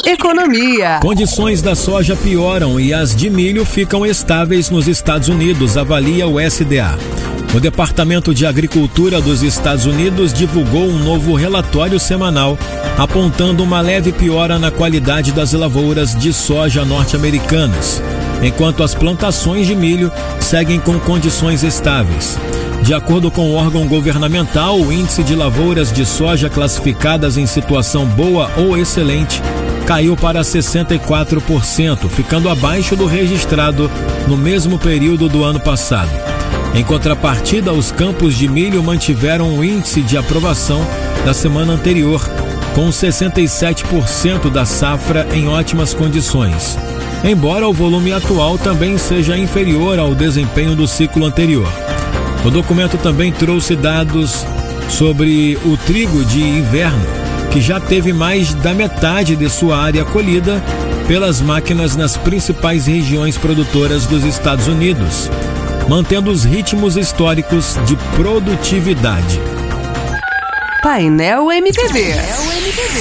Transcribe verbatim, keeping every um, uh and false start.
Economia. Condições da soja pioram e as de milho ficam estáveis nos Estados Unidos, avalia o S D A. O Departamento de Agricultura dos Estados Unidos divulgou um novo relatório semanal apontando uma leve piora na qualidade das lavouras de soja norte-americanas, enquanto as plantações de milho seguem com condições estáveis. De acordo com o órgão governamental, o índice de lavouras de soja classificadas em situação boa ou excelente caiu para sessenta e quatro por cento, ficando abaixo do registrado no mesmo período do ano passado. Em contrapartida, os campos de milho mantiveram o índice de aprovação da semana anterior, com sessenta e sete por cento da safra em ótimas condições, embora o volume atual também seja inferior ao desempenho do ciclo anterior. O documento também trouxe dados sobre o trigo de inverno, que já teve mais da metade de sua área colhida pelas máquinas nas principais regiões produtoras dos Estados Unidos, mantendo os ritmos históricos de produtividade. Painel M P B.